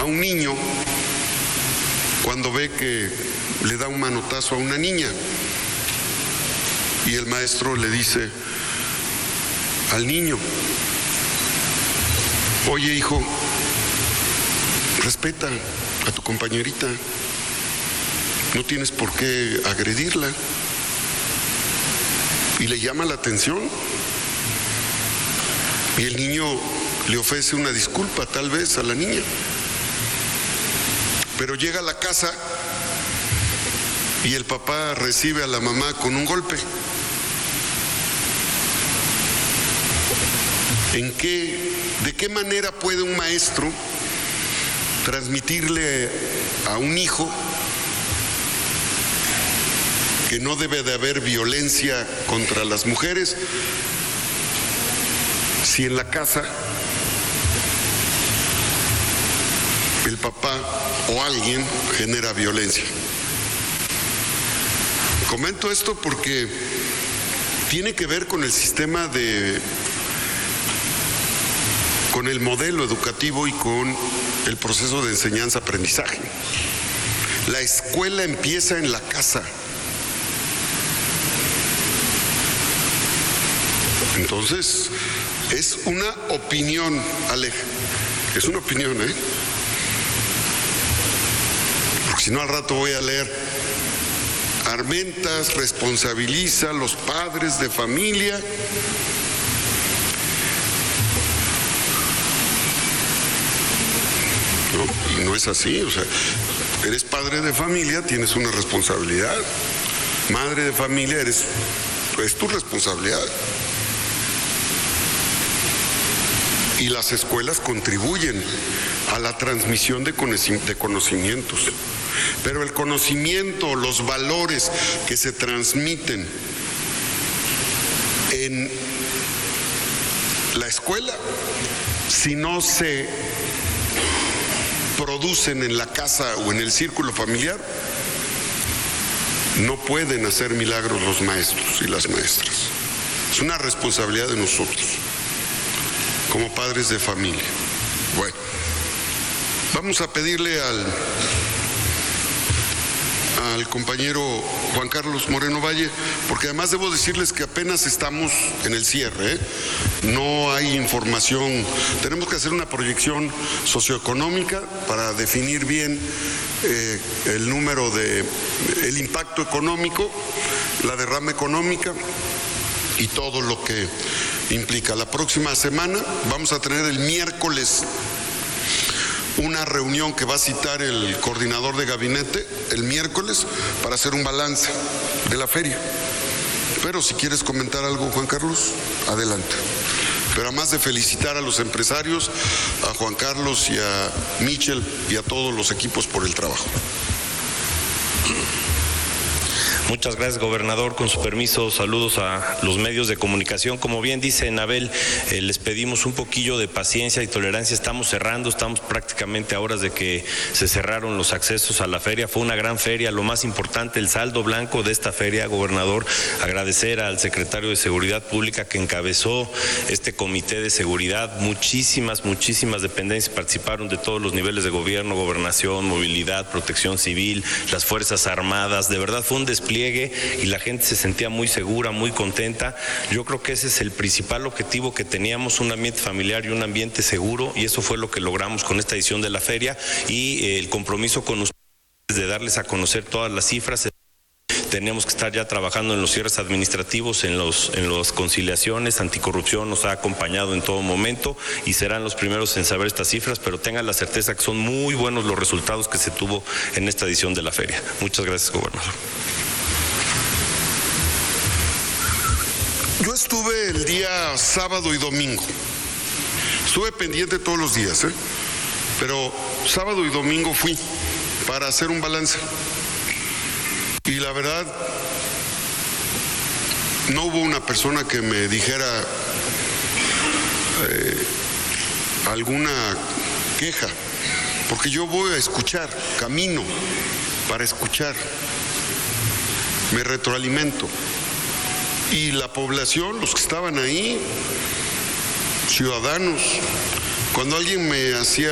un niño cuando ve que le da un manotazo a una niña y el maestro le dice al niño: oye, hijo, respeta a tu compañerita, no tienes por qué agredirla. Y le llama la atención y el niño le ofrece una disculpa tal vez a la niña, pero llega a la casa y el papá recibe a la mamá con un golpe. ¿De qué manera puede un maestro transmitirle a un hijo que no debe de haber violencia contra las mujeres si en la casa el papá o alguien genera violencia? Comento esto porque tiene que ver con el sistema con el modelo educativo y con el proceso de enseñanza-aprendizaje. La escuela empieza en la casa. Entonces, es una opinión, Alej, es una opinión, porque si no al rato voy a leer: Armentas responsabiliza a los padres de familia . No, y no es así, o sea, eres padre de familia, tienes una responsabilidad. Madre de familia, es tu responsabilidad. Y las escuelas contribuyen a la transmisión de conocimientos. Pero el conocimiento, los valores que se transmiten en la escuela, si no se producen en la casa o en el círculo familiar, no pueden hacer milagros los maestros y las maestras. Es una responsabilidad de nosotros como padres de familia. Bueno, vamos a pedirle al compañero Juan Carlos Moreno Valle, porque además debo decirles que apenas estamos en el cierre, no hay información, tenemos que hacer una proyección socioeconómica para definir bien el impacto económico, la derrama económica y todo lo que implica. La próxima semana vamos a tener el miércoles una reunión que va a citar el coordinador de gabinete el miércoles para hacer un balance de la feria. Pero si quieres comentar algo, Juan Carlos, adelante. Pero además de felicitar a los empresarios, a Juan Carlos y a Michel y a todos los equipos por el trabajo. Muchas gracias, gobernador. Con su permiso, saludos a los medios de comunicación. Como bien dice Nabel, les pedimos un poquillo de paciencia y tolerancia. Estamos cerrando, estamos prácticamente a horas de que se cerraron los accesos a la feria. Fue una gran feria, lo más importante, el saldo blanco de esta feria, gobernador. Agradecer al secretario de Seguridad Pública que encabezó este comité de seguridad. Muchísimas dependencias participaron de todos los niveles de gobierno, gobernación, movilidad, protección civil, las Fuerzas Armadas. De verdad fue un despliegue y la gente se sentía muy segura, muy contenta. Yo creo que ese es el principal objetivo que teníamos, un ambiente familiar y un ambiente seguro, y eso fue lo que logramos con esta edición de la feria y el compromiso con ustedes de darles a conocer todas las cifras. Teníamos que estar ya trabajando en los cierres administrativos, en las conciliaciones. Anticorrupción nos ha acompañado en todo momento y serán los primeros en saber estas cifras, pero tengan la certeza que son muy buenos los resultados que se tuvo en esta edición de la feria. Muchas gracias, gobernador. Yo estuve el día sábado y domingo. Estuve pendiente todos los días, pero sábado y domingo fui para hacer un balance. Y la verdad, no hubo una persona que me dijera alguna queja, porque yo voy a escuchar, camino para escuchar, me retroalimento. Y la población, los que estaban ahí, ciudadanos, cuando alguien me hacía